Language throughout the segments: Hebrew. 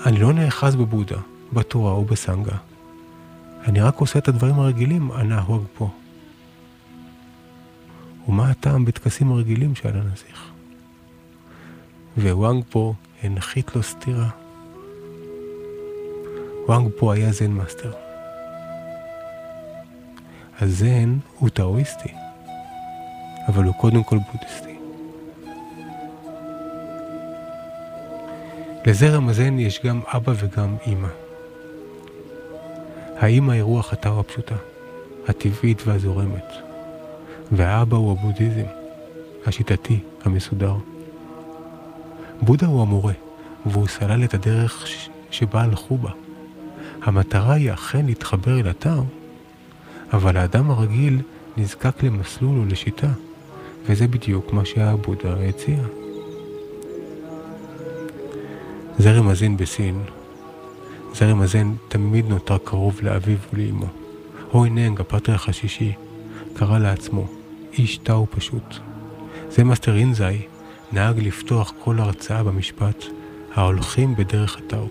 אני לא נאחז בבודה, בתורה או בסנגה. אני רק עושה את הדברים הרגילים הנהוג פה. ומה הטעם בטקסים הרגילים של הנסיך? ווואנג פה הנחית לו סתירה. וואנג פה היה זן מאסטר. הזן הוא טאואיסטי, אבל הוא קודם כל בודהיסטי. לזרם הזן יש גם אבא וגם אמא. האמא היא רוח הטאו הפשוטה, הטבעית והזורמת, והאבא הוא הבודהיזם, השיטתי, המסודר. בודה הוא המורה, והוא סלל את הדרך שבה הלכו בה. המטרה היא אכן להתחבר אל הטאו, אבל האדם הרגיל נזקק למסלול או לשיטה, וזה בדיוק מה שהבודה הציע. זרם הזן בסין, זרם הזן תמיד נותר קרוב לאביו ולאמו. הוי ננג, הפטריארך השישי, קרא לעצמו איש טאו פשוט. זה מאסטר אינזאי נהג לפתוח כל הרצאה במשפט ההולכים בדרך הטאו.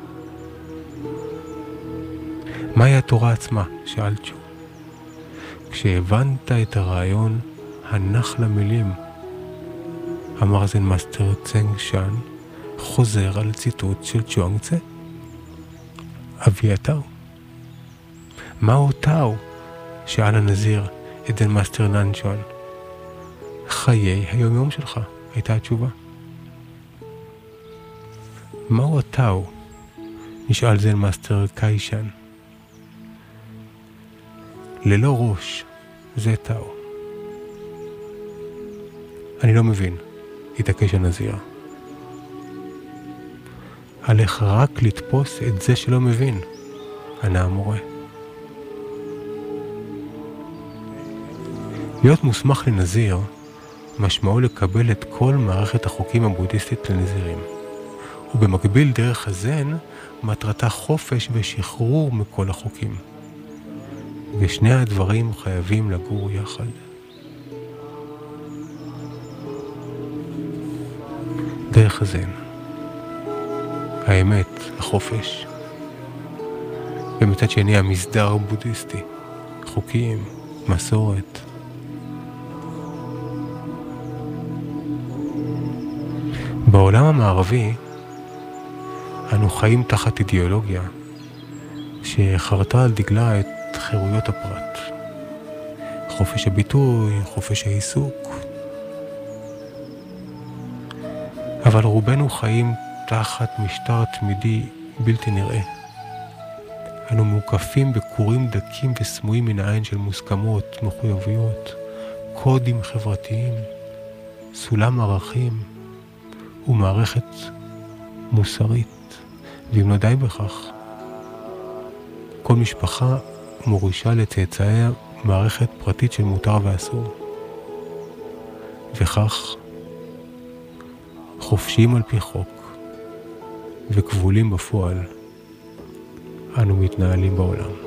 מהי התורה עצמה? שאל צ'ו. כשהבנת את הרעיון הנח למילים, אמר זן מאסטר צנג שאן, חוזר על ציטוט של צ'ואנג צה. אבי הטאו. מהו טאו? שאל הנזיר את זן מאסטר נאנשואן. חיי היום-יום שלך, הייתה התשובה. מהו הטאו? נשאל זן מאסטר קיישן. ללא ראש, זה טאו. אני לא מבין, התעקש הנזיר. עליך רק לתפוס את זה שלא מבין, ענה המורה. להיות מוסמך לנזיר, משמעו לקבל את כל מערכת החוקים הבודהיסטית לנזירים. ובמקביל דרך הזן, מטרתה חופש ושחרור מכל החוקים. ושני הדברים חייבים לגור יחד. דרך הזן. האמת, החופש. ומצד שני המסדר הבודהיסטי. חוקים, מסורת. בעולם המערבי, אנו חיים תחת אידיאולוגיה שחרתה על דגלה את חירויות הפרט. חופש הביטוי, חופש העיסוק. אבל רובנו חיים תחת משטר תמידי בלתי נראה. אנו מוקפים בקורים דקים וסמויים מן העין של מוסכמות, מחויבויות, קודים חברתיים, סולם ערכים ומערכת מוסרית. ואם לא די בכך, כל משפחה מורישה לצאצאיה מערכת פרטית של מותר ואסור. וכך, חופשיים על פי חוק וכבולים בפועל, אנו מתנהלים בעולם.